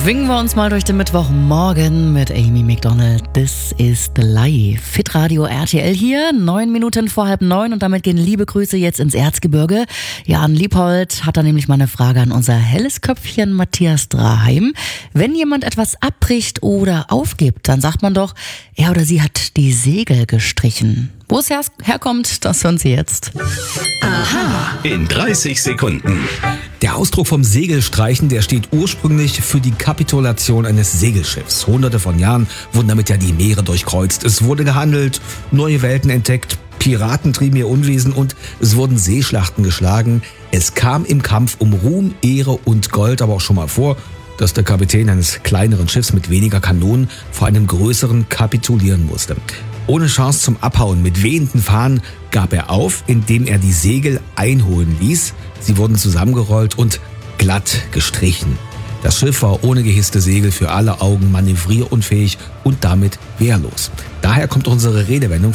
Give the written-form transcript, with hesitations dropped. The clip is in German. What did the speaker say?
Schwingen wir uns mal durch den Mittwochmorgen mit Amy Macdonald. This is the Life. Fitradio RTL hier, 9 Minuten vor 8:30 und damit gehen liebe Grüße jetzt ins Erzgebirge. Jan Liebhold hat da nämlich mal eine Frage an unser helles Köpfchen Matthias Draheim. Wenn jemand etwas abbricht oder aufgibt, dann sagt man doch, er oder sie hat die Segel gestrichen. Wo es herkommt, das hören Sie jetzt. Aha. In 30 Sekunden. Der Ausdruck vom Segelstreichen, der steht ursprünglich für die Kapitulation eines Segelschiffs. Hunderte von Jahren wurden damit ja die Meere durchkreuzt. Es wurde gehandelt, neue Welten entdeckt, Piraten trieben ihr Unwesen und es wurden Seeschlachten geschlagen. Es kam im Kampf um Ruhm, Ehre und Gold aber auch schon mal vor, dass der Kapitän eines kleineren Schiffs mit weniger Kanonen vor einem größeren kapitulieren musste. Ohne Chance zum Abhauen mit wehenden Fahnen gab er auf, indem er die Segel einholen ließ. Sie wurden zusammengerollt und glatt gestrichen. Das Schiff war ohne gehisste Segel für alle Augen manövrierunfähig und damit wehrlos. Daher kommt unsere Redewendung